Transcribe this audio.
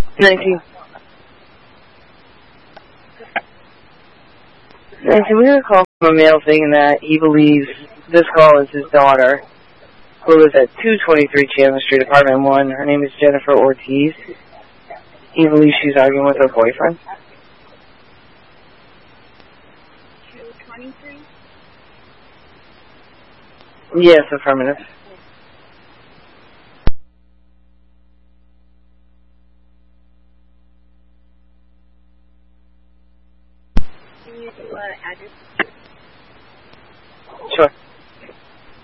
19. Nancy, we got a call from a male saying that he believes this call is his daughter, who lives at 223 Chandler Street, apartment 1. Her name is Jennifer Ortiz. He believes she's arguing with her boyfriend. 223? Yes, affirmative. Can you address?